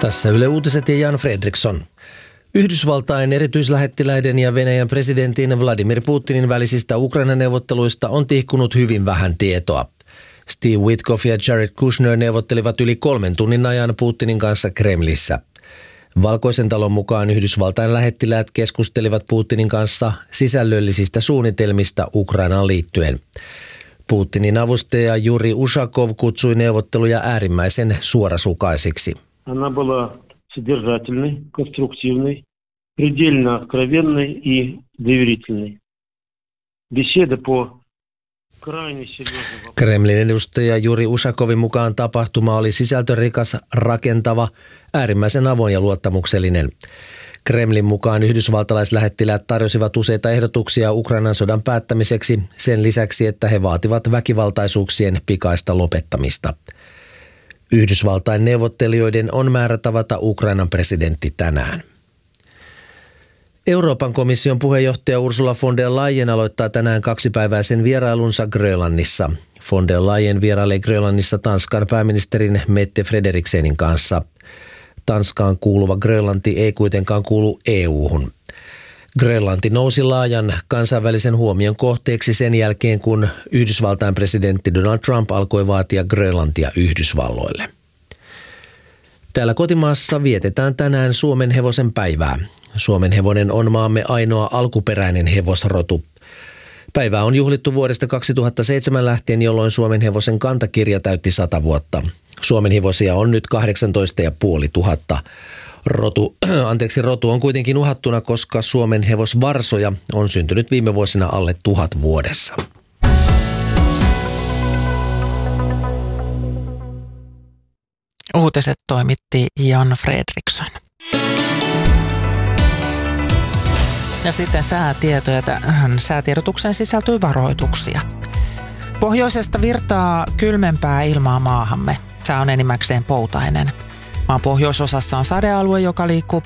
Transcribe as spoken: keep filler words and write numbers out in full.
Tässä Yle Uutiset ja Jan Fredriksson. Yhdysvaltain erityislähettiläiden ja Venäjän presidentin Vladimir Putinin välisistä Ukraina-neuvotteluista on tihkunut hyvin vähän tietoa. Steve Witkoff ja Jared Kushner neuvottelivat yli kolmen tunnin ajan Putinin kanssa Kremlissä. Valkoisen talon mukaan Yhdysvaltain lähettiläät keskustelivat Putinin kanssa sisällöllisistä suunnitelmista Ukrainaan liittyen. Putinin avustaja Juri Ushakov kutsui neuvotteluja äärimmäisen suorasukaisiksi. Она была содержательной, конструктивной, предельно откровенной и доверительной. Беседа по крайне серьезным... Kremlin edustaja Juri Ushakovin mukaan tapahtuma oli sisältörikas, rakentava, äärimmäisen avoin ja luottamuksellinen. Kremlin mukaan yhdysvaltalaislähettiläät tarjosivat useita ehdotuksia Ukrainan sodan päättämiseksi sen lisäksi, että he vaativat väkivaltaisuuksien pikaista lopettamista. Yhdysvaltain neuvottelijoiden on määrä tavata Ukrainan presidentti tänään. Euroopan komission puheenjohtaja Ursula von der Leyen aloittaa tänään kaksipäiväisen vierailunsa Grönlannissa. Von der Leyen vierailee Grönlannissa Tanskan pääministerin Mette Frederiksenin kanssa. Tanskaan kuuluva Grönlanti ei kuitenkaan kuulu E U:hun. Grönlanti nousi laajan kansainvälisen huomion kohteeksi sen jälkeen, kun Yhdysvaltain presidentti Donald Trump alkoi vaatia Grönlantia Yhdysvalloille. Täällä kotimaassa vietetään tänään Suomen hevosen päivää. Suomen hevonen on maamme ainoa alkuperäinen hevosrotu. Päivää on juhlittu vuodesta kaksituhattaseitsemän lähtien, jolloin Suomen hevosen kantakirja täytti sata vuotta. Suomen hevosia on nyt kahdeksantoista tuhatta. Rotu, anteeksi, rotu on kuitenkin uhattuna, koska Suomen hevosvarsoja on syntynyt viime vuosina alle tuhat vuodessa. Uutiset toimitti Jan Fredriksson. Ja sitten säätietoja. Tähän säätiedotukseen sisältyy varoituksia. Pohjoisesta virtaa kylmempää ilmaa maahamme. Sää on enimmäkseen poutainen. Maan pohjoisosassa on sadealue, joka liikkuu